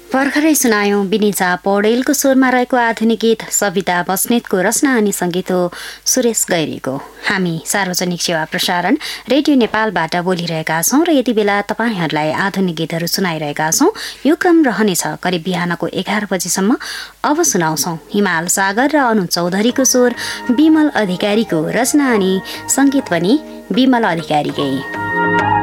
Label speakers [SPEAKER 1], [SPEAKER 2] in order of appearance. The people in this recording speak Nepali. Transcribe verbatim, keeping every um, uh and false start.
[SPEAKER 1] भर्खरै सुनायौं विनिता पौडेलको स्वरमा रहेको आधुनिक गीत सविता बस्नेतको रचना अनि सङ्गीत हो सुरेश गैरीको। हामी सार्वजनिक सेवा प्रसारण रेडियो नेपालबाट बोलिरहेका छौँ र यति बेला तपाईँहरूलाई आधुनिक गीतहरू सुनाइरहेका छौँ। यो क्रम रहनेछ करिब बिहानको एघार बजीसम्म। अब सुनाउँछौँ हिमाल सागर र अनु चौधरीको स्वर, विमल अधिकारीको रचना अनि सङ्गीत पनि विमल अधिकारीकै।